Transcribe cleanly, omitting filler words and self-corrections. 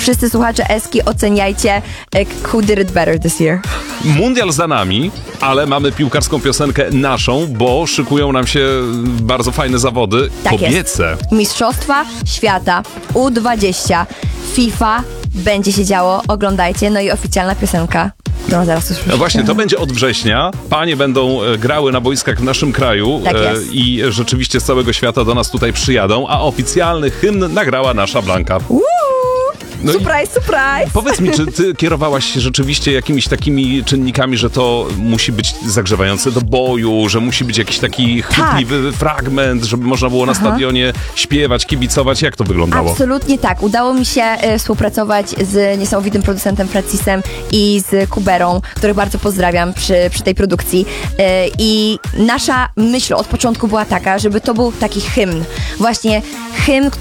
Wszyscy słuchacze Eski, oceniajcie who did it better this year. Mundial za nami, ale mamy piłkarską piosenkę naszą, bo szykują nam się bardzo fajne zawody kobiece. Jest. Mistrzostwa Świata U20 FIFA będzie się działo, oglądajcie, no i oficjalna piosenka, którą zaraz usłyszycie. No właśnie, to będzie od września. Panie będą grały na boiskach w naszym kraju i rzeczywiście z całego świata do nas tutaj przyjadą, a oficjalny hymn nagrała nasza Blanka. No surprise! Powiedz mi, czy ty kierowałaś się rzeczywiście jakimiś takimi czynnikami, że to musi być zagrzewające do boju, że musi być jakiś taki chwytliwy fragment, żeby można było na stadionie śpiewać, kibicować? Jak to wyglądało? Absolutnie tak. Udało mi się współpracować z niesamowitym producentem Francisem i z Kuberą, których bardzo pozdrawiam przy tej produkcji. I nasza myśl od początku była taka, żeby to był taki hymn. Właśnie hymn,